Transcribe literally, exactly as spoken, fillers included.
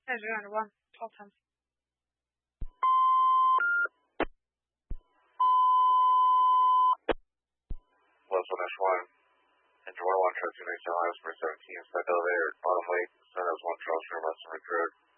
Yeah, zero under one. twelve times. Plus one dash one. Engine one oh one, trust you, make Ohio, Spring seventeen, step elevator, bottom lake, Sun has one, Charles River, Western Road.